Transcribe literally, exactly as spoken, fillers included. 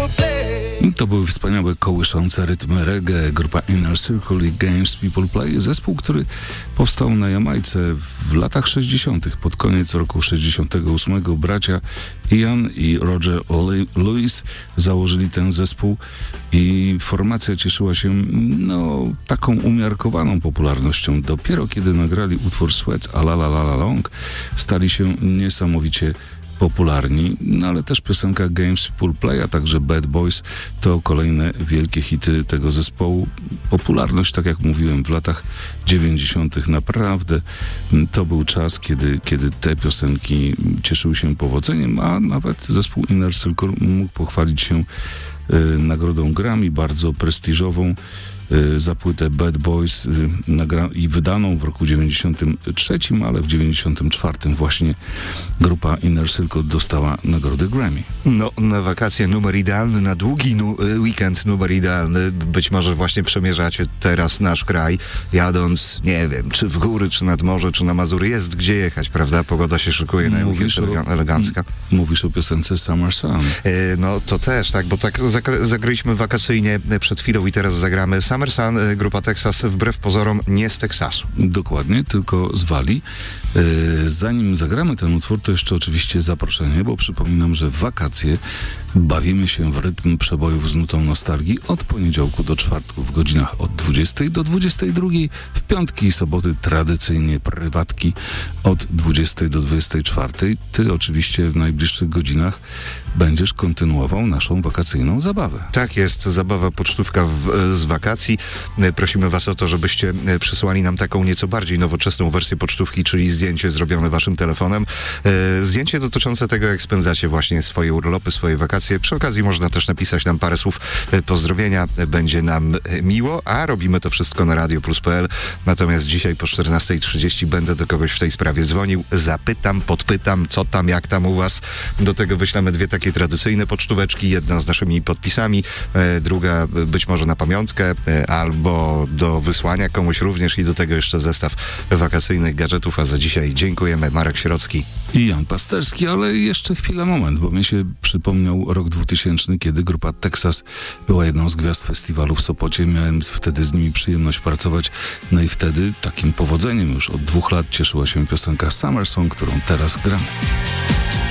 To były wspaniałe, kołyszące rytmy reggae, grupa Inner Circle i Games People Play, zespół, który powstał na Jamajce w latach sześćdziesiątych. Pod koniec roku sześćdziesiątego ósmego bracia Ian i Roger Lewis założyli ten zespół i formacja cieszyła się no, taką umiarkowaną popularnością. Dopiero kiedy nagrali utwór Sweat a la la la la long, stali się niesamowicie popularni, no ale też piosenka Games People Play, a także Bad Boys to kolejne wielkie hity tego zespołu. Popularność, tak jak mówiłem, w latach dziewięćdziesiątych naprawdę to był czas, kiedy, kiedy te piosenki cieszyły się powodzeniem, a nawet zespół Inner Circle mógł pochwalić się y, nagrodą Grammy, bardzo prestiżową, za płytę Bad Boys nagra- i wydaną w roku dziewięćdziesiątym trzecim, ale w dziewięćdziesiątym czwartym właśnie grupa Inner Circle dostała nagrodę Grammy. No, na wakacje numer idealny, na długi nu- weekend numer idealny. Być może właśnie przemierzacie teraz nasz kraj, jadąc, nie wiem, czy w góry, czy nad morze, czy na Mazury. Jest gdzie jechać, prawda? Pogoda się szykuje na weekend elegan- elegancka. Mówisz o piosence Summer Sun. E, no, to też, tak, bo tak zagr- zagraliśmy wakacyjnie przed chwilą i teraz zagramy Summer Sun, grupa Texas, wbrew pozorom nie z Teksasu. Dokładnie, tylko z Walii. Yy, zanim zagramy ten utwór, to jeszcze oczywiście zaproszenie, bo przypominam, że w wakacje bawimy się w rytm przebojów z nutą nostalgii od poniedziałku do czwartku w godzinach od dwudziestej do dwudziestej drugiej, w piątki i soboty tradycyjnie prywatki od dwudziestej do dwudziestej czwartej. Ty oczywiście w najbliższych godzinach będziesz kontynuował naszą wakacyjną zabawę. Tak jest, zabawa pocztówka w, z wakacji. Prosimy was o to, żebyście przysłali nam taką nieco bardziej nowoczesną wersję pocztówki, czyli zdjęcie zrobione waszym telefonem. E, zdjęcie dotyczące tego, jak spędzacie właśnie swoje urlopy, swoje wakacje. Przy okazji można też napisać nam parę słów pozdrowienia. Będzie nam miło, a robimy to wszystko na radio plus kropka p l. Natomiast dzisiaj po czternastej trzydzieści będę do kogoś w tej sprawie dzwonił. Zapytam, podpytam, co tam, jak tam u was. Do tego wyślemy dwie takie tradycyjne pocztóweczki. Jedna z naszymi podpisami, e, druga być może na pamiątkę, e, albo do wysłania komuś również i do tego jeszcze zestaw wakacyjnych gadżetów. A za dzisiaj dziękujemy. Marek Sierocki i Jan Pasterski, ale jeszcze chwila, moment, bo mi się przypomniał rok dwutysięczny, kiedy grupa Texas była jedną z gwiazd festiwalu w Sopocie. Miałem wtedy z nimi przyjemność pracować. No i wtedy takim powodzeniem już od dwóch lat cieszyła się piosenka Summer Song, którą teraz gramy.